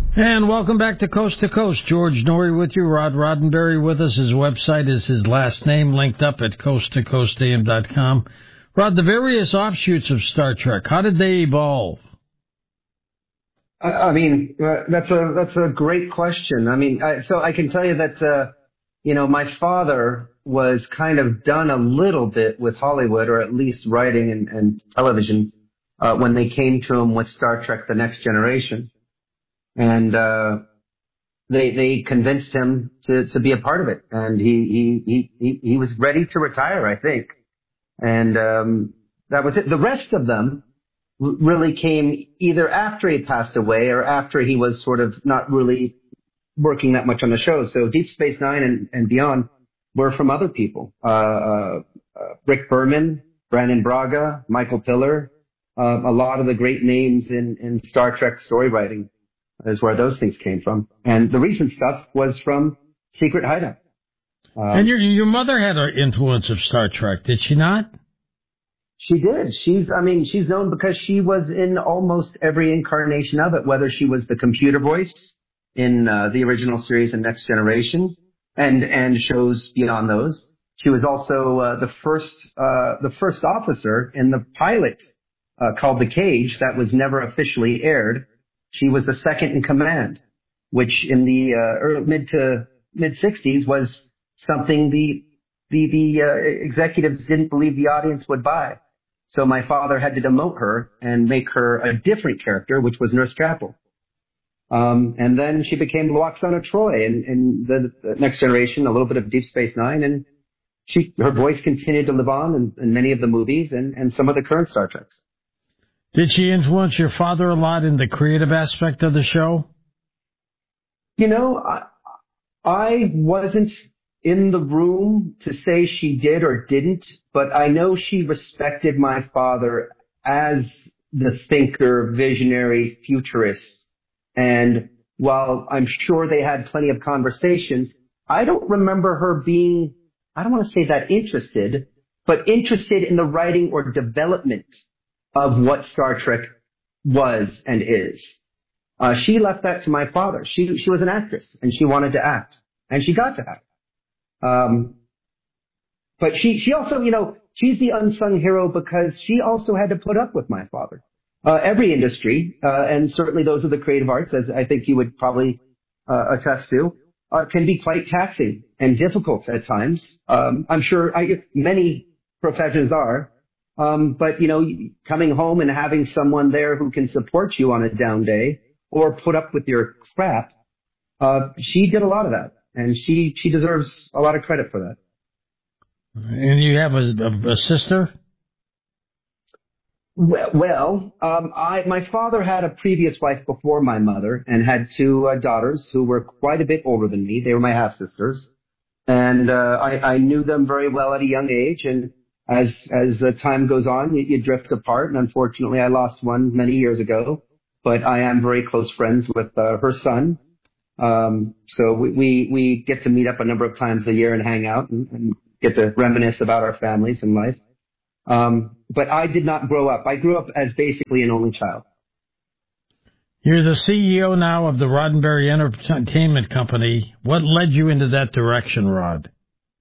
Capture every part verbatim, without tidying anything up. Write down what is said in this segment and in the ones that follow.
And welcome back to Coast to Coast. George Norrie with you, Rod Roddenberry with us. His website is his last name, linked up at coast to coast a m dot com. Rod, the various offshoots of Star Trek, how did they evolve? I mean, uh, that's a that's a great question. I mean, I, so I can tell you that, uh, you know, my father was kind of done a little bit with Hollywood, or at least writing and, and television, uh, when they came to him with Star Trek: The Next Generation. And uh, they they convinced him to, to be a part of it, and he he he he was ready to retire, I think, and um, that was it. The rest of them really came either after he passed away or after he was sort of not really working that much on the show. So Deep Space Nine and, and beyond were from other people: uh, uh, uh, Rick Berman, Brandon Braga, Michael Piller, uh, a lot of the great names in in Star Trek story writing is where those things came from. And the recent stuff was from Secret Hideout. Um, and your your mother had an influence of Star Trek, did she not? She did. She's, I mean, she's known because she was in almost every incarnation of it, whether she was the computer voice in uh, the original series and Next Generation and, and shows beyond those. She was also uh, the first, uh, the first officer in the pilot uh, called The Cage that was never officially aired. She was the second in command, which in the uh, early, mid to mid sixties was something the the the uh, executives didn't believe the audience would buy. So my father had to demote her and make her a different character, which was Nurse Chapel. Um, and then she became Lwaxana Troi in, in the, the Next Generation, a little bit of Deep Space Nine, and she her voice continued to live on in, in many of the movies and, and some of the current Star Treks. Did she influence your father a lot in the creative aspect of the show? You know, I, I wasn't in the room to say she did or didn't, but I know she respected my father as the thinker, visionary, futurist. And while I'm sure they had plenty of conversations, I don't remember her being, I don't want to say that interested, but interested in the writing or development of what Star Trek was and is. Uh, she left that to my father. She she was an actress, and she wanted to act, and she got to act. Um, but she she also, you know, she's the unsung hero because she also had to put up with my father. Uh, every industry, uh, and certainly those of the creative arts, as I think you would probably uh, attest to, uh, can be quite taxing and difficult at times. Um, I'm sure I, many professions are. Um, but, you know, coming home and having someone there who can support you on a down day or put up with your crap, uh, she did a lot of that. And she, she deserves a lot of credit for that. And you have a, a, a sister? Well, well um, I, my father had a previous wife before my mother and had two uh, daughters who were quite a bit older than me. They were my half-sisters. And uh, I, I knew them very well at a young age, and As as uh, time goes on, you, you drift apart, and unfortunately, I lost one many years ago. But I am very close friends with uh, her son, um, so we, we we get to meet up a number of times a year and hang out and, and get to reminisce about our families and life. Um, but I did not grow up. I grew up as basically an only child. You're the C E O now of the Roddenberry Entertainment Company. What led you into that direction, Rod?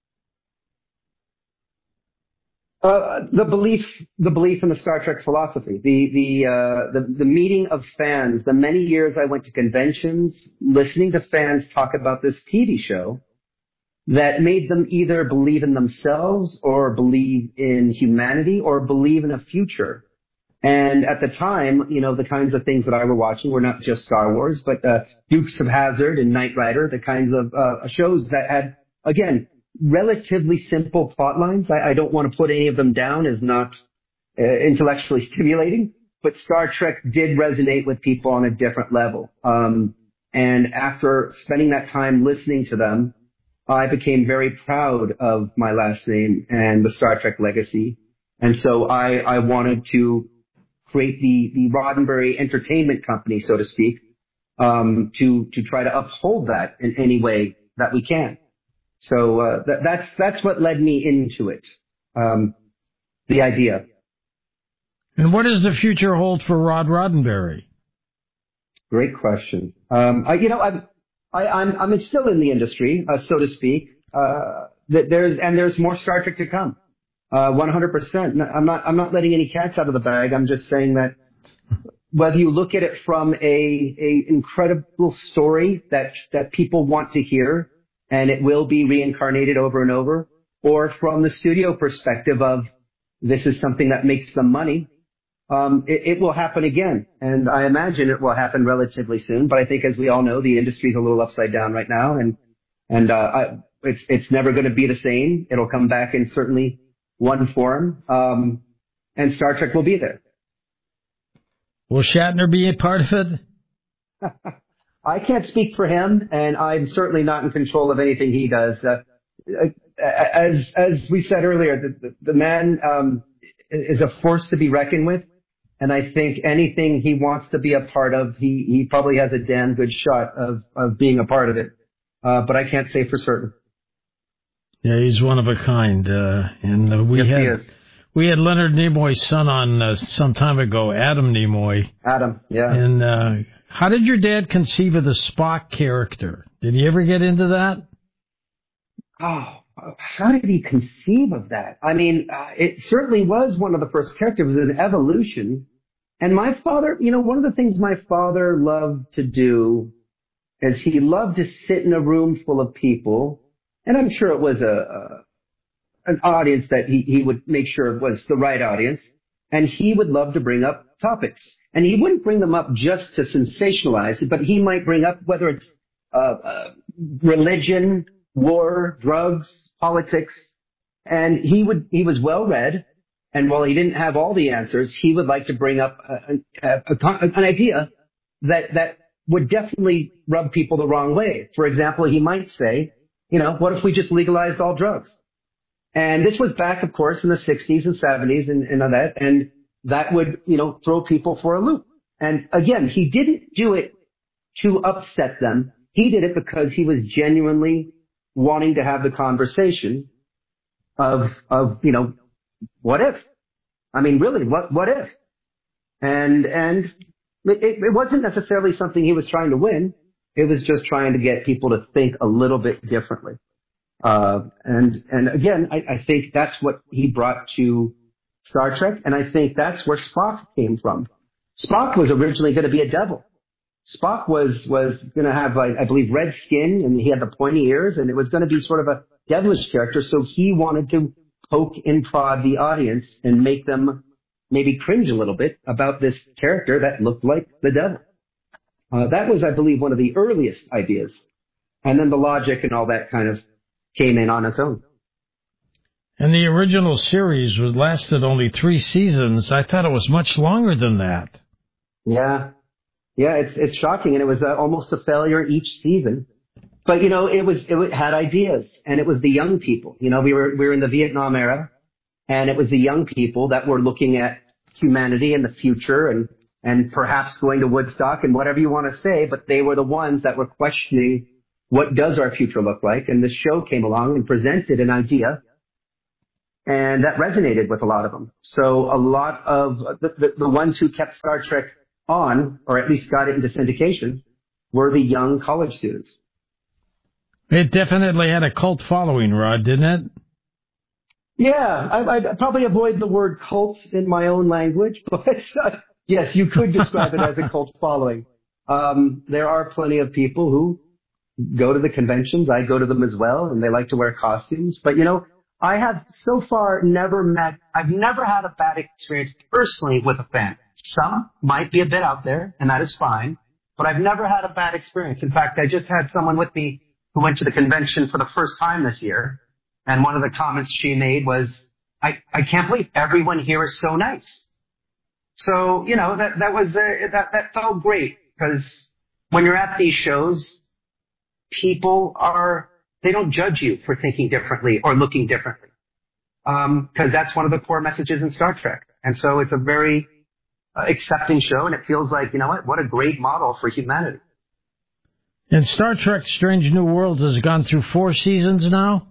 Uh, the belief, the belief in the Star Trek philosophy, the the, uh, the the meeting of fans, the many years I went to conventions, listening to fans talk about this T V show, that made them either believe in themselves or believe in humanity or believe in a future. And at the time, you know, the kinds of things that I were watching were not just Star Wars, but uh, Dukes of Hazzard and Knight Rider, the kinds of uh, shows that had, again, relatively simple plot lines. I, I don't want to put any of them down as not uh, intellectually stimulating, but Star Trek did resonate with people on a different level. Um, and after spending that time listening to them, I became very proud of my last name and the Star Trek legacy. And so I, I wanted to create the, the Roddenberry Entertainment Company, so to speak, um, to, to try to uphold that in any way that we can. So uh, that, that's that's what led me into it, um, the idea. And what does the future hold for Rod Roddenberry? Great question. Um, I, you know, I'm, I, I'm, I'm still in the industry, uh, so to speak. Uh, that there's, and there's more Star Trek to come. Uh, one hundred percent. I'm not, I'm not letting any cats out of the bag. I'm just saying that whether you look at it from a, a incredible story that, that people want to hear and it will be reincarnated over and over, or from the studio perspective of this is something that makes them money, um, it, it will happen again. And I imagine it will happen relatively soon. But I think, as we all know, the industry's a little upside down right now, and and uh, I, it's it's never going to be the same. It'll come back in certainly one form, um, and Star Trek will be there. Will Shatner be a part of it? I can't speak for him, and I'm certainly not in control of anything he does. Uh, as as we said earlier, the, the, the man um, is a force to be reckoned with, and I think anything he wants to be a part of, he, he probably has a damn good shot of, of being a part of it. Uh, but I can't say for certain. Yeah, he's one of a kind, uh, and uh, we yes, had he is. we had Leonard Nimoy's son on uh, some time ago, Adam Nimoy. Adam, yeah. And uh, how did your dad conceive of the Spock character? Did he ever get into that? Oh, how did he conceive of that? I mean, uh, it certainly was one of the first characters. It was an evolution. And my father, you know, one of the things my father loved to do is he loved to sit in a room full of people. And I'm sure it was a, a an audience that he, he would make sure was the right audience. And he would love to bring up topics. And he wouldn't bring them up just to sensationalize it, but he might bring up whether it's uh, uh, religion, war, drugs, politics. And he would, he was well read. And while he didn't have all the answers, he would like to bring up a, a, a, an idea that, that would definitely rub people the wrong way. For example, he might say, you know, what if we just legalized all drugs? And this was back, of course, in the sixties and seventies and, and all that. And that would, you know, throw people for a loop. And again, he didn't do it to upset them. He did it because he was genuinely wanting to have the conversation of, of, you know, what if? I mean, really, what, what if? And, and it, it wasn't necessarily something he was trying to win. It was just trying to get people to think a little bit differently. Uh, and, and again, I, I think that's what he brought to Star Trek. And I think that's where Spock came from. Spock was originally going to be a devil. Spock was, was going to have, I, I believe, red skin, and he had the pointy ears, and it was going to be sort of a devilish character. So he wanted to poke and prod the audience and make them maybe cringe a little bit about this character that looked like the devil. Uh, that was, I believe, one of the earliest ideas. And then the logic and all that kind of came in on its own. And the original series was lasted only three seasons. I thought it was much longer than that. Yeah. Yeah, it's it's shocking. And it was uh, almost a failure each season. But, you know, it was, it had ideas, and it was the young people. You know, we were, we were in the Vietnam era, and it was the young people that were looking at humanity and the future and, and perhaps going to Woodstock and whatever you want to say, but they were the ones that were questioning what does our future look like? And the show came along and presented an idea, and that resonated with a lot of them. So a lot of the, the, the ones who kept Star Trek on, or at least got it into syndication, were the young college students. It definitely had a cult following, Rod, didn't it? Yeah, I, I'd probably avoid the word cult in my own language, but uh, yes, you could describe it as a cult following. Um, there are plenty of people who go to the conventions. I go to them as well, and they like to wear costumes. But, you know, I have so far never met, I've never had a bad experience personally with a fan. Some might be a bit out there, and that is fine, but I've never had a bad experience. In fact, I just had someone with me who went to the convention for the first time this year, and one of the comments she made was, I, I can't believe everyone here is so nice. So, you know, that, that was, uh, that, that felt great, because when you're at these shows, people are, they don't judge you for thinking differently or looking differently. Um, cause that's one of the core messages in Star Trek. And so it's a very uh, accepting show, and it feels like, you know what, what a great model for humanity. And Star Trek Strange New Worlds has gone through four seasons now?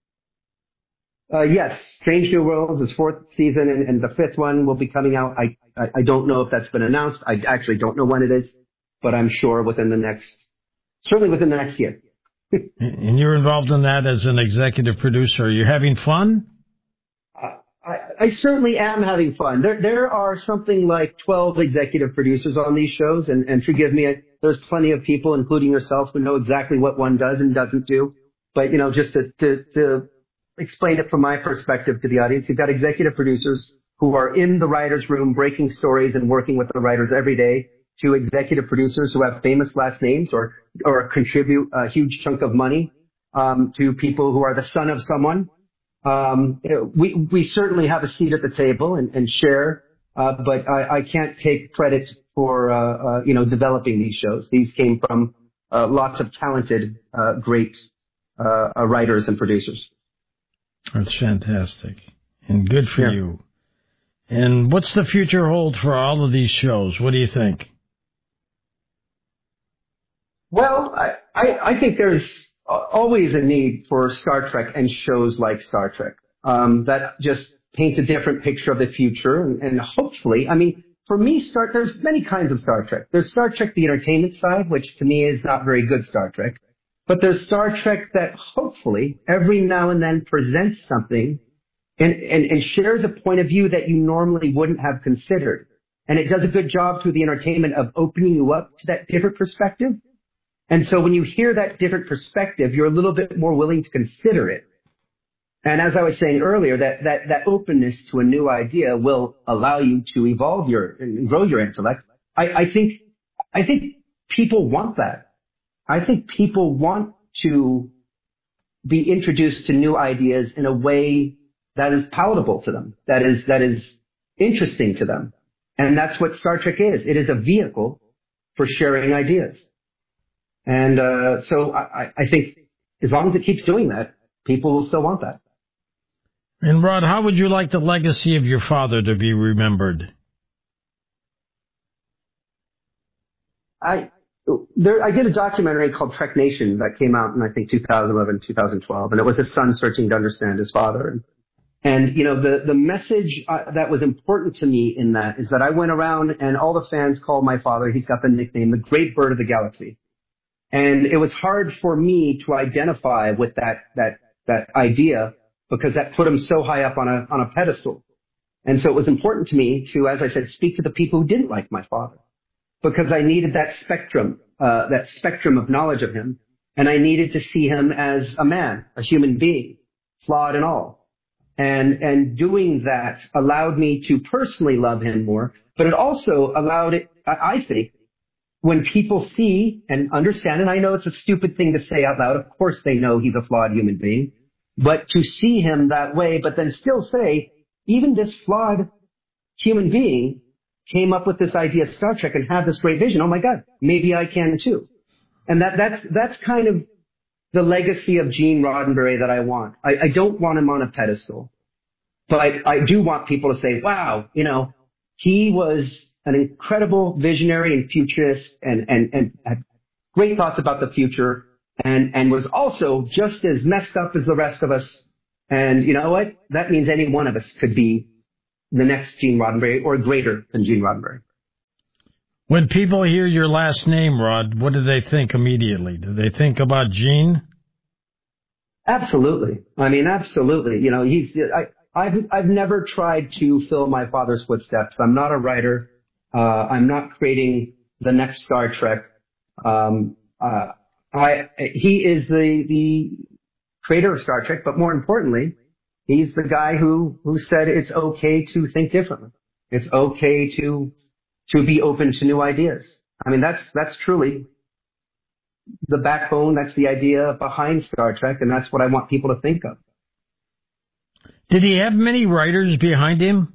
Uh, yes, Strange New Worlds is fourth season, and, and the fifth one will be coming out. I, I, I don't know if that's been announced. I actually don't know when it is. but I'm sure within the next, certainly within the next year. And you're involved in that as an executive producer. Are you having fun? Uh, I, I certainly am having fun. There, there are something like twelve executive producers on these shows, and, and forgive me, there's plenty of people, including yourself, who know exactly what one does and doesn't do. But, you know, just to, to, to explain it from my perspective to the audience, you've got executive producers who are in the writer's room breaking stories and working with the writers every day, to executive producers who have famous last names or or contribute a huge chunk of money, um, to people who are the son of someone. Um, we we certainly have a seat at the table and, and share, uh, but I, I can't take credit for uh, uh, you know developing these shows. These came from uh, lots of talented, uh, great uh, uh, writers and producers. That's fantastic, and good for yeah. you. And what's the future hold for all of these shows? What do you think? Well, I, I, I think there's always a need for Star Trek and shows like Star Trek, um, that just paint a different picture of the future. And, and hopefully, I mean, for me, Star, there's many kinds of Star Trek. There's Star Trek, the entertainment side, which to me is not very good Star Trek. But there's Star Trek that hopefully every now and then presents something and, and, and shares a point of view that you normally wouldn't have considered. And it does a good job through the entertainment of opening you up to that different perspective. And so when you hear that different perspective, you're a little bit more willing to consider it. And as I was saying earlier, that, that, that openness to a new idea will allow you to evolve your, and grow your intellect. I, I think, I think people want that. I think people want to be introduced to new ideas in a way that is palatable to them, that is, that is interesting to them. And that's what Star Trek is. It is a vehicle for sharing ideas. And uh, so I, I think as long as it keeps doing that, people will still want that. And Rod, how would you like the legacy of your father to be remembered? I there I did a documentary called Trek Nation that came out in I think two thousand eleven, two thousand twelve, and it was his son searching to understand his father. And, and you know the the message uh, that was important to me in that is that I went around and all the fans called my father. He's got the nickname, the Great Bird of the Galaxy. And it was hard for me to identify with that, that, that idea because that put him so high up on a, on a pedestal. And so it was important to me to, as I said, speak to the people who didn't like my father because I needed that spectrum, uh, that spectrum of knowledge of him. And I needed to see him as a man, a human being, flawed and all. And, and doing that allowed me to personally love him more, but it also allowed it, I think, when people see and understand, and I know it's a stupid thing to say out loud, of course they know he's a flawed human being, but to see him that way, but then still say, even this flawed human being came up with this idea of Star Trek and had this great vision. Oh my God, maybe I can too. And that, that's, that's kind of the legacy of Gene Roddenberry that I want. I, I don't want him on a pedestal, but I, I do want people to say, wow, you know, he was an incredible visionary and futurist and, and, and had great thoughts about the future and, and was also just as messed up as the rest of us. And you know what? That means any one of us could be the next Gene Roddenberry or greater than Gene Roddenberry. When people hear your last name, Rod, what do they think immediately? Do they think about Gene? Absolutely. I mean, absolutely. You know, he's, I, I've, I've never tried to fill my father's footsteps. I'm not a writer. Uh, I'm not creating the next Star Trek. Um, uh, I, he is the, the creator of Star Trek, but more importantly, he's the guy who, who said it's okay to think differently. It's okay to, to be open to new ideas. I mean, that's, that's truly the backbone. That's the idea behind Star Trek, and that's what I want people to think of. Did he have many writers behind him?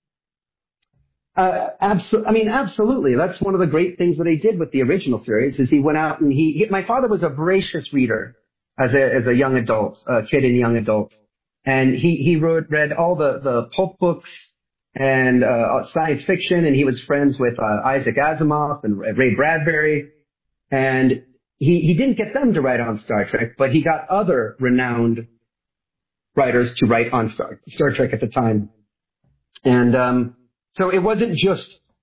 Uh, absolutely. I mean, absolutely. That's one of the great things that he did with the original series is he went out and he, he my father was a voracious reader as a, as a young adult, a kid and young adult. And he, he wrote, read all the, the pulp books and, uh, science fiction. And he was friends with, uh, Isaac Asimov and Ray Bradbury. And he, he didn't get them to write on Star Trek, but he got other renowned writers to write on Star, Star Trek at the time. And, um, So it wasn't just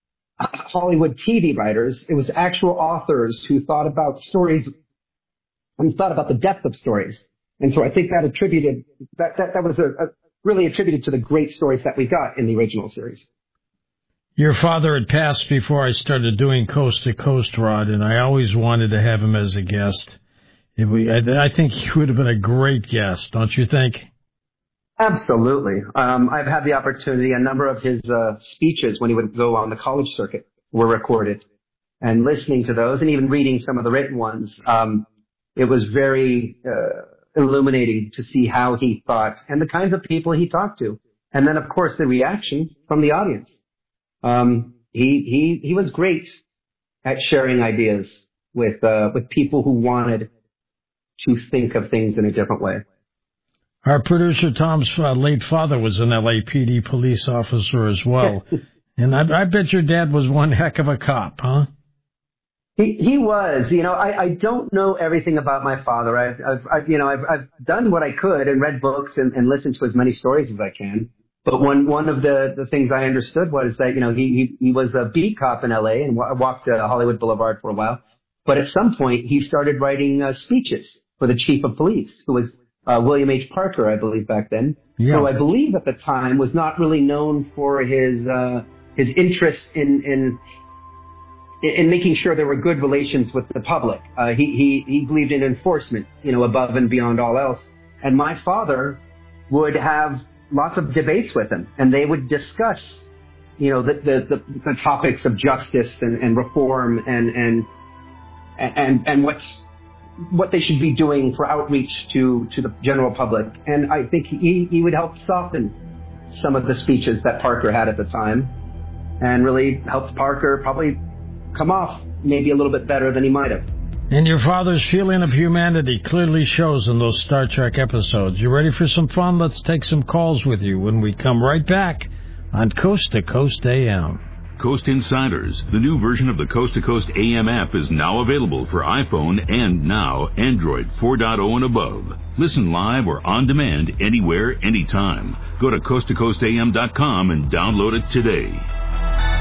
Hollywood T V writers. It was actual authors who thought about stories and thought about the depth of stories. And so I think that attributed, that, that, that was a, a really attributed to the great stories that we got in the original series. Your father had passed before I started doing Coast to Coast, Rod, and I always wanted to have him as a guest. If we, I, I think he would have been a great guest, don't you think? Absolutely. Um, I've had the opportunity, a number of his uh, speeches when he would go on the college circuit were recorded. And listening to those and even reading some of the written ones, um, it was very uh, illuminating to see how he thought and the kinds of people he talked to. And then, of course, the reaction from the audience. Um, he, he, he was great at sharing ideas with, uh, with people who wanted to think of things in a different way. Our producer Tom's uh, late father was an L A P D police officer as well. And I, I bet your dad was one heck of a cop, huh? He, he was, you know, I, I don't know everything about my father. I've, I've, I've you know, I've, I've done what I could and read books and, and listened to as many stories as I can. But one, one of the, the things I understood was that, you know, he, he, he was a beat cop in L A and w- walked uh, Hollywood Boulevard for a while. But at some point, he started writing uh, speeches for the chief of police, who was uh, William H. Parker, I believe, back then. Yeah. So I believe at the time was not really known for his uh, his interest in, in in making sure there were good relations with the public. Uh, he, he he believed in enforcement, you know, above and beyond all else. And my father would have lots of debates with him, and they would discuss, you know, the the, the, the topics of justice and, and reform and and and and what's what they should be doing for outreach to to the general public. And I think he he would help soften some of the speeches that Parker had at the time, and really helped Parker probably come off maybe a little bit better than he might have. And your father's feeling of humanity clearly shows in those Star Trek episodes. You ready for some fun? Let's take some calls with you when we come right back on Coast to Coast A M. Coast Insiders, the new version of the Coast to Coast A M app, is now available for iPhone and now Android four point oh and above. Listen live or on demand anywhere, anytime. Go to coast to coast a m dot com and download it today.